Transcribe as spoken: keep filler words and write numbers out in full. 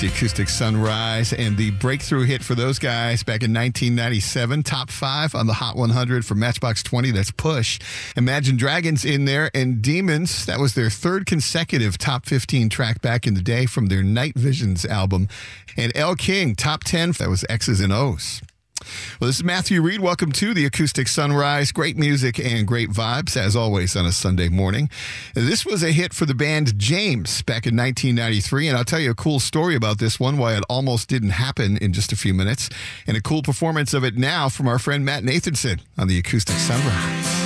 the Acoustic Sunrise, and the breakthrough hit for those guys back in nineteen ninety-seven, top five on the Hot one hundred for Matchbox twenty. That's Push. Imagine Dragons in there, and Demons. That was their third consecutive top fifteen track back in the day from their Night Visions album. And Elle King, top ten. That was X's and O's. Well, this is Matthew Reed. Welcome to the Acoustic Sunrise. Great music and great vibes, as always, on a Sunday morning. This was a hit for the band James back in nineteen ninety-three, and I'll tell you a cool story about this one, why it almost didn't happen, in just a few minutes, and a cool performance of it now from our friend Matt Nathanson on the Acoustic Sunrise.